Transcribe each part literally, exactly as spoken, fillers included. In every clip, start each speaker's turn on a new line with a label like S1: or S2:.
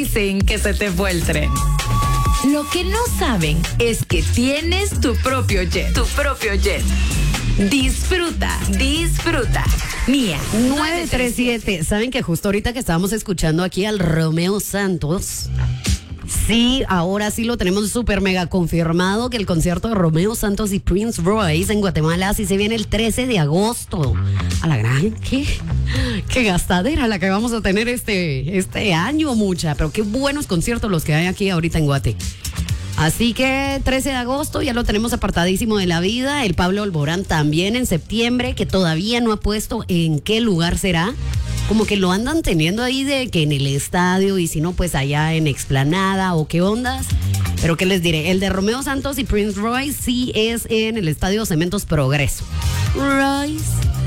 S1: dicen que se te fue el tren. Lo que no saben es que tienes tu propio jet. Tu propio jet. Disfruta, disfruta. Mía.
S2: nueve tres siete. ¿Saben que justo ahorita que estábamos escuchando aquí al Romeo Santos? Sí, ahora sí lo tenemos súper mega confirmado que el concierto de Romeo Santos y Prince Royce en Guatemala sí se viene el trece de agosto. A la gran, ¿qué? Qué gastadera la que vamos a tener este, este año, mucha. Pero qué buenos conciertos los que hay aquí ahorita en Guate. Así que trece de agosto ya lo tenemos apartadísimo de la vida. El Pablo Alborán también en septiembre, que todavía no ha puesto en qué lugar será. Como que lo andan teniendo ahí de que en el estadio y si no pues allá en Explanada o qué ondas. Pero qué les diré, el de Romeo Santos y Prince Royce sí es en el estadio Cementos Progreso. Royce.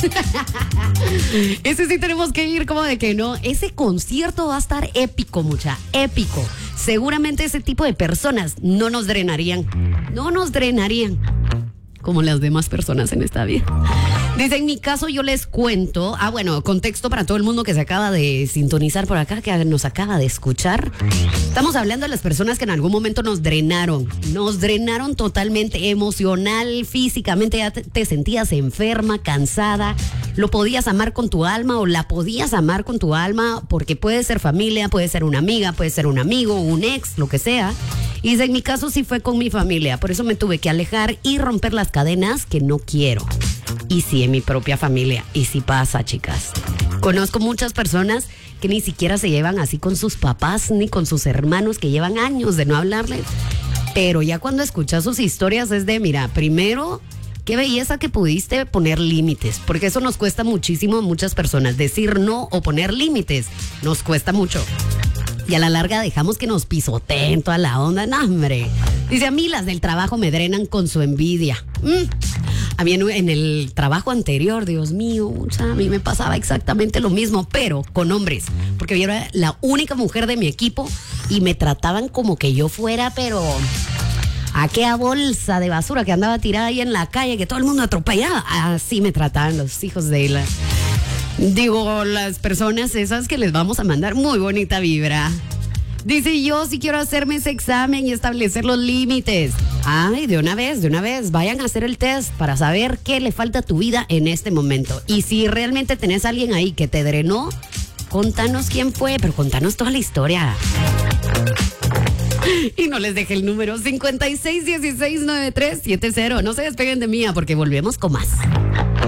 S2: Ese sí tenemos que ir, como de que no. Ese concierto va a estar épico, mucha, épico. Seguramente ese tipo de personas no nos drenarían. No nos drenarían como las demás personas en esta vida. Dice, en mi caso yo les cuento, ah bueno, contexto para todo el mundo que se acaba de sintonizar por acá, que nos acaba de escuchar. Estamos hablando de las personas que en algún momento nos drenaron, nos drenaron totalmente emocional, físicamente, ya te, te sentías enferma, cansada, lo podías amar con tu alma o la podías amar con tu alma, porque puede ser familia, puede ser una amiga, puede ser un amigo, un ex, lo que sea. Y dice, en mi caso sí fue con mi familia, por eso me tuve que alejar y romper las cadenas que no quiero. Y sí, en mi propia familia. Y sí pasa, chicas. Conozco muchas personas que ni siquiera se llevan así con sus papás ni con sus hermanos, que llevan años de no hablarles. Pero ya cuando escuchas sus historias es de, mira, primero, qué belleza que pudiste poner límites. Porque eso nos cuesta muchísimo a muchas personas. Decir no o poner límites nos cuesta mucho. Y a la larga dejamos que nos pisoteen toda la onda. No, hombre. Dice, a mí las del trabajo me drenan con su envidia. Mm. A mí en, en el trabajo anterior, Dios mío, o sea, a mí me pasaba exactamente lo mismo, pero con hombres. Porque yo era la única mujer de mi equipo y me trataban como que yo fuera, pero aquella bolsa de basura que andaba tirada ahí en la calle, que todo el mundo atropellaba. Así me trataban los hijos de la... Digo, las personas esas que les vamos a mandar muy bonita vibra. Dice, yo sí quiero hacerme ese examen y establecer los límites. Ay, de una vez, de una vez, vayan a hacer el test para saber qué le falta a tu vida en este momento. Y si realmente tenés a alguien ahí que te drenó, contanos quién fue, pero contanos toda la historia. Y no les deje el número cincuenta y seis dieciséis noventa y tres setenta. No se despeguen de mía porque volvemos con más.